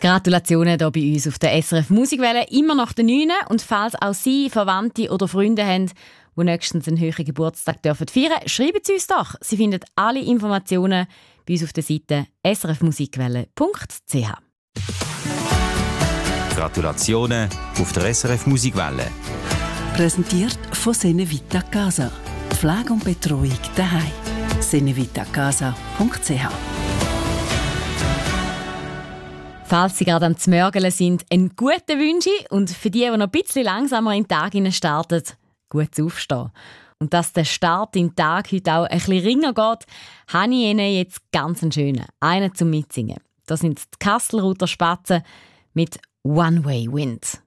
Gratulationen hier bei uns auf der SRF Musikwelle, immer nach den 9. Und falls auch Sie Verwandte oder Freunde haben, die nächstens einen höheren Geburtstag feiern dürfen, schreiben Sie uns doch. Sie finden alle Informationen bei uns auf der Seite srfmusikwelle.ch. Gratulationen auf der SRF Musikwelle. Präsentiert von Senevita Casa. Pflege und Betreuung daheim. senevitacasa.ch. Falls Sie gerade am Zmörgeln sind, einen guten Wünsche und für die noch ein bisschen langsamer in den Tag starten, gut aufstehen. Und dass der Start in den Tag heute auch ein bisschen ringer geht, habe ich Ihnen jetzt ganz einen schönen, einen zum Mitsingen. Das sind die Kastelruther Spatzen mit One Way Wind.